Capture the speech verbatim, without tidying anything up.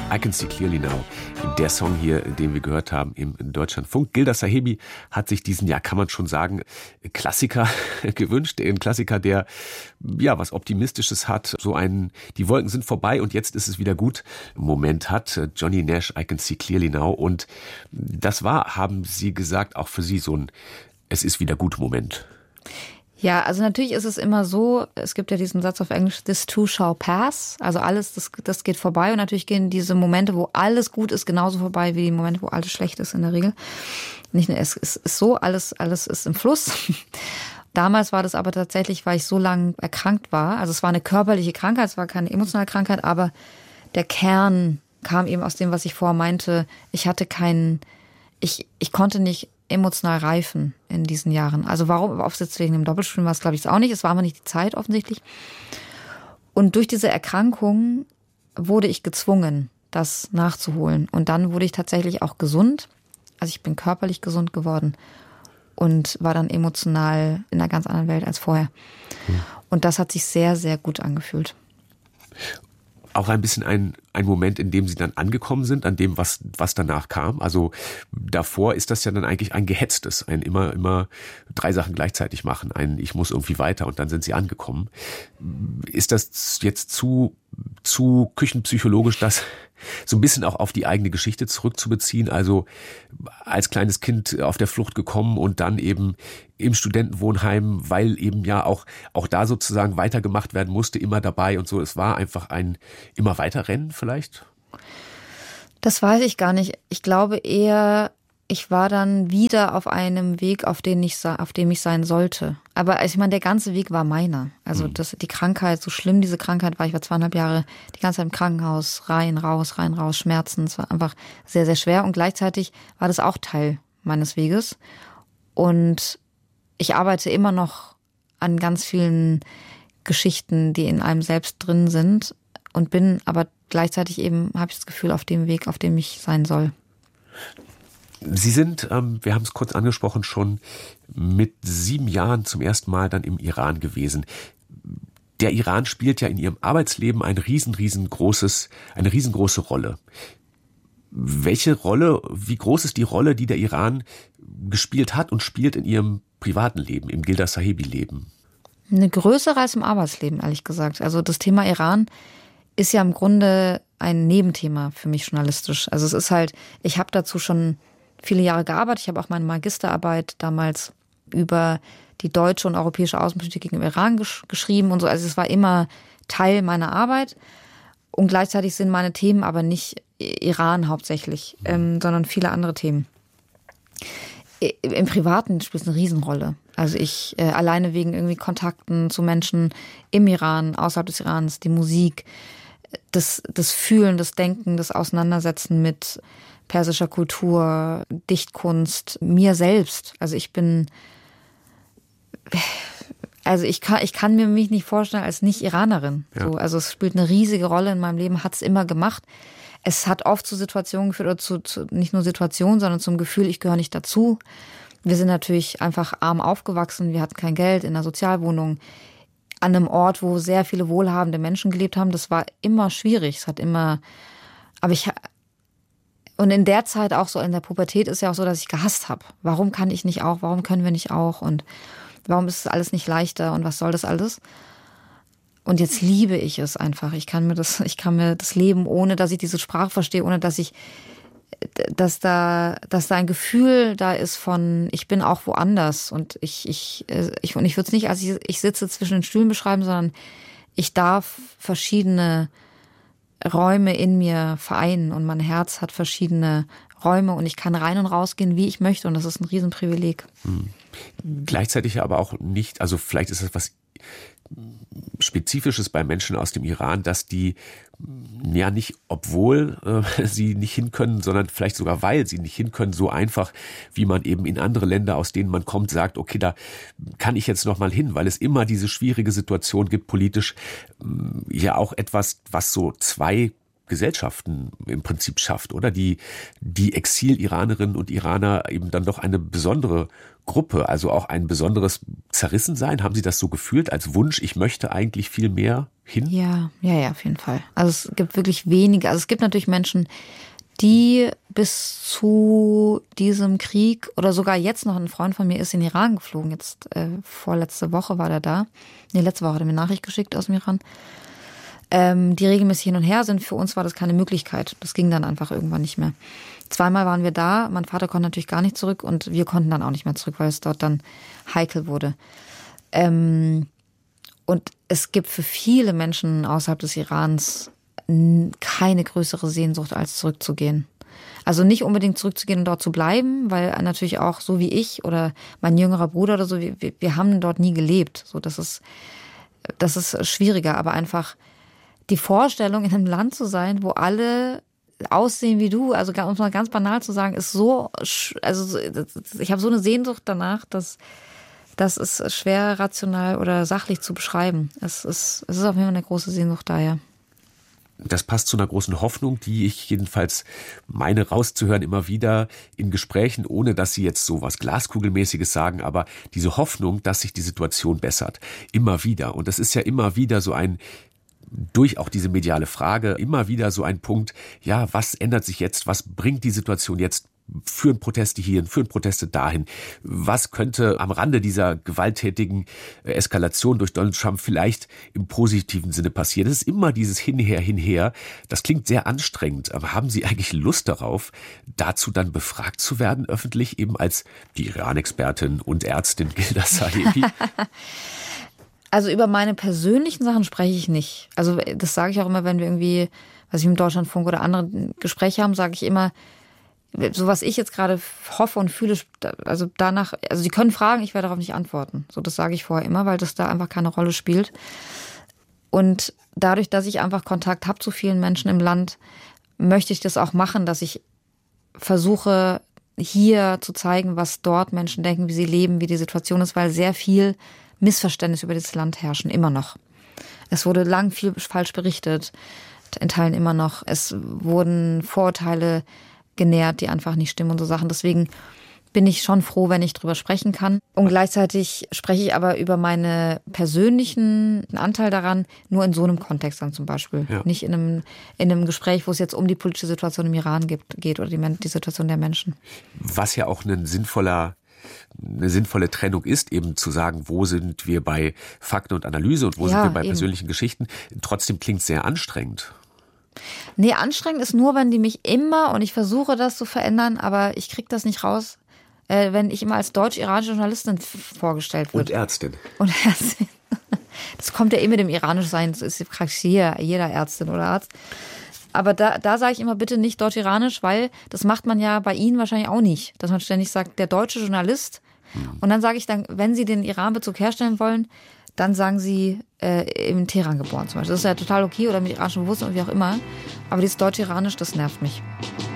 I Can See Clearly Now. Der Song hier, den wir gehört haben im Deutschlandfunk. Gilda Sahebi hat sich diesen, ja, kann man schon sagen, Klassiker gewünscht. Ein Klassiker, der, ja, was Optimistisches hat. So ein, die Wolken sind vorbei und jetzt ist es wieder gut. Moment hat Johnny Nash, I Can See Clearly Now. Und das war, haben Sie gesagt, auch für Sie so ein Es ist wieder gut Moment. Ja, also natürlich ist es immer so, es gibt ja diesen Satz auf Englisch, this too shall pass, also alles, das, das geht vorbei und natürlich gehen diese Momente, wo alles gut ist, genauso vorbei wie die Momente, wo alles schlecht ist in der Regel. Nicht nur, es ist so, alles, alles ist im Fluss. Damals war das aber tatsächlich, weil ich so lange erkrankt war, also es war eine körperliche Krankheit, es war keine emotionale Krankheit, aber der Kern kam eben aus dem, was ich vorher meinte, ich hatte keinen, ich, ich konnte nicht emotional reifen in diesen Jahren. Also warum, ob es jetzt wegen dem Doppelstudium war, es glaube ich auch nicht. Es war aber nicht die Zeit offensichtlich. Und durch diese Erkrankung wurde ich gezwungen, das nachzuholen. Und dann wurde ich tatsächlich auch gesund. Also ich bin körperlich gesund geworden und war dann emotional in einer ganz anderen Welt als vorher. Mhm. Und das hat sich sehr, sehr gut angefühlt. Auch ein bisschen ein, ein Moment, in dem Sie dann angekommen sind, an dem, was, was danach kam. Also davor ist das ja dann eigentlich ein gehetztes, ein immer, immer drei Sachen gleichzeitig machen. Ein ich muss irgendwie weiter und dann sind Sie angekommen. Ist das jetzt zu, zu küchenpsychologisch, das so ein bisschen auch auf die eigene Geschichte zurückzubeziehen? Also als kleines Kind auf der Flucht gekommen und dann eben im Studentenwohnheim, weil eben ja auch, auch da sozusagen weitergemacht werden musste, immer dabei und so. Es war einfach ein immer weiter Rennen vielleicht? Das weiß ich gar nicht. Ich glaube eher, ich war dann wieder auf einem Weg, auf dem ich, auf dem ich sein sollte. Aber ich meine, der ganze Weg war meiner. Also das, die Krankheit, so schlimm diese Krankheit war, ich war zweieinhalb Jahre die ganze Zeit im Krankenhaus, rein, raus, rein, raus, Schmerzen. Es war einfach sehr, sehr schwer und gleichzeitig war das auch Teil meines Weges. Und ich arbeite immer noch an ganz vielen Geschichten, die in einem selbst drin sind und bin aber gleichzeitig eben, habe ich das Gefühl, auf dem Weg, auf dem ich sein soll. Sie sind, ähm, wir haben es kurz angesprochen, schon mit sieben Jahren zum ersten Mal dann im Iran gewesen. Der Iran spielt ja in Ihrem Arbeitsleben ein riesen, riesengroßes, eine riesengroße Rolle. Welche Rolle, wie groß ist die Rolle, die der Iran gespielt hat und spielt in Ihrem privaten Leben, im Gilda Sahebi-Leben? Eine größere als im Arbeitsleben, ehrlich gesagt. Also das Thema Iran ist ja im Grunde ein Nebenthema für mich journalistisch. Also es ist halt, ich habe dazu schon viele Jahre gearbeitet. Ich habe auch meine Magisterarbeit damals über die deutsche und europäische Außenpolitik gegen den Iran gesch- geschrieben und so. Also es war immer Teil meiner Arbeit. Und gleichzeitig sind meine Themen aber nicht Iran hauptsächlich, ähm, sondern viele andere Themen. Im Privaten spielt es eine Riesenrolle. Also ich äh, alleine wegen irgendwie Kontakten zu Menschen im Iran, außerhalb des Irans, die Musik, das, das Fühlen, das Denken, das Auseinandersetzen mit persischer Kultur, Dichtkunst, mir selbst. Also ich bin, also ich kann, ich kann mir mich nicht vorstellen als Nicht-Iranerin. Ja. So, also es spielt eine riesige Rolle in meinem Leben, hat es immer gemacht. Es hat oft zu Situationen geführt, oder zu, zu nicht nur Situationen, sondern zum Gefühl, ich gehöre nicht dazu. Wir sind natürlich einfach arm aufgewachsen, wir hatten kein Geld, in einer Sozialwohnung, an einem Ort, wo sehr viele wohlhabende Menschen gelebt haben. Das war immer schwierig, es hat immer, aber ich, und in der Zeit auch so, in der Pubertät ist ja auch so, dass ich gehasst habe. Warum kann ich nicht auch, warum können wir nicht auch und warum ist es alles nicht leichter und was soll das alles? Und jetzt liebe ich es einfach. Ich kann mir das, ich kann mir das Leben, ohne dass ich diese Sprache verstehe, ohne dass ich, dass da, dass da ein Gefühl da ist von, ich bin auch woanders und ich, ich, ich und ich würde es nicht als ich, ich sitze zwischen den Stühlen beschreiben, sondern ich darf verschiedene Räume in mir vereinen und mein Herz hat verschiedene Räume und ich kann rein und rausgehen, wie ich möchte und das ist ein Riesenprivileg. Hm. Gleichzeitig aber auch nicht, also vielleicht ist das was Spezifisches bei Menschen aus dem Iran, dass die ja nicht, obwohl äh, sie nicht hinkönnen, sondern vielleicht sogar weil sie nicht hinkönnen, so einfach, wie man eben in andere Länder, aus denen man kommt, sagt, okay, da kann ich jetzt noch mal hin, weil es immer diese schwierige Situation gibt, politisch ja auch etwas, was so zwei Gesellschaften im Prinzip schafft, oder? Die, die Exil-Iranerinnen und Iraner eben dann doch eine besondere Gruppe, also auch ein besonderes Zerrissensein. Haben Sie das so gefühlt als Wunsch, ich möchte eigentlich viel mehr hin? Ja, ja, ja, auf jeden Fall. Also es gibt wirklich wenige, also es gibt natürlich Menschen, die bis zu diesem Krieg oder sogar jetzt noch, ein Freund von mir ist in den Iran geflogen, jetzt äh, vorletzte Woche war der da. Nee, letzte Woche hat er mir eine Nachricht geschickt aus dem Iran. Ähm, die regelmäßig hin und her sind. Für uns war das keine Möglichkeit. Das ging dann einfach irgendwann nicht mehr. Zweimal waren wir da. Mein Vater konnte natürlich gar nicht zurück und wir konnten dann auch nicht mehr zurück, weil es dort dann heikel wurde. Ähm, und es gibt für viele Menschen außerhalb des Irans keine größere Sehnsucht, als zurückzugehen. Also nicht unbedingt zurückzugehen und dort zu bleiben, weil natürlich auch so wie ich oder mein jüngerer Bruder oder so, wir, wir haben dort nie gelebt. So, das ist, das ist schwieriger, aber einfach die Vorstellung, in einem Land zu sein, wo alle aussehen wie du, also um es mal ganz banal zu sagen, ist so, also ich habe so eine Sehnsucht danach, dass das ist schwer rational oder sachlich zu beschreiben. Es ist, es ist auf jeden Fall eine große Sehnsucht daher. Das passt zu einer großen Hoffnung, die ich jedenfalls meine rauszuhören immer wieder in Gesprächen, ohne dass Sie jetzt so was Glaskugelmäßiges sagen, aber diese Hoffnung, dass sich die Situation bessert, immer wieder. Und das ist ja immer wieder so ein, durch auch diese mediale Frage, immer wieder so ein Punkt, ja, was ändert sich jetzt, was bringt die Situation jetzt? Führen Proteste hierhin, führen Proteste dahin. Was könnte am Rande dieser gewalttätigen Eskalation durch Donald Trump vielleicht im positiven Sinne passieren? Es ist immer dieses Hinher, Hinher. Das klingt sehr anstrengend, aber haben Sie eigentlich Lust darauf, dazu dann befragt zu werden, öffentlich, eben als die Iran-Expertin und Ärztin Gilda Saevi? Also über meine persönlichen Sachen spreche ich nicht. Also das sage ich auch immer, wenn wir irgendwie, was ich im Deutschlandfunk oder andere Gespräche haben, sage ich immer, so was ich jetzt gerade hoffe und fühle, also danach, also Sie können fragen, ich werde darauf nicht antworten. So, das sage ich vorher immer, weil das da einfach keine Rolle spielt. Und dadurch, dass ich einfach Kontakt habe zu vielen Menschen im Land, möchte ich das auch machen, dass ich versuche, hier zu zeigen, was dort Menschen denken, wie sie leben, wie die Situation ist, weil sehr viel Missverständnis über dieses Land herrschen, immer noch. Es wurde lang viel falsch berichtet, in Teilen immer noch. Es wurden Vorurteile genährt, die einfach nicht stimmen und so Sachen. Deswegen bin ich schon froh, wenn ich drüber sprechen kann. Und gleichzeitig spreche ich aber über meinen persönlichen Anteil daran, nur in so einem Kontext dann zum Beispiel. Ja. Nicht in einem, in einem Gespräch, wo es jetzt um die politische Situation im Iran gibt, geht oder die, die Situation der Menschen. Was ja auch ein sinnvoller eine sinnvolle Trennung ist, eben zu sagen, wo sind wir bei Fakten und Analyse und wo ja, sind wir bei eben. persönlichen Geschichten. Trotzdem klingt es sehr anstrengend. Nee, anstrengend ist nur, wenn die mich immer, und ich versuche das zu verändern, aber ich kriege das nicht raus, äh, wenn ich immer als deutsch-iranische Journalistin vorgestellt wird. Und Ärztin. Und Ärztin. Das kommt ja eh mit dem Iranisch-Sein, das ist praktisch jeder, jeder Ärztin oder Arzt. Aber da, da sage ich immer bitte nicht deutsch-iranisch, weil das macht man ja bei Ihnen wahrscheinlich auch nicht, dass man ständig sagt, der deutsche Journalist. Hm. Und dann sage ich dann, wenn Sie den Iran-Bezug herstellen wollen, dann sagen Sie äh, in Teheran geboren zum Beispiel. Das ist ja total okay oder mit iranischem Wurzeln und wie auch immer. Aber dieses deutsch-iranisch, das nervt mich.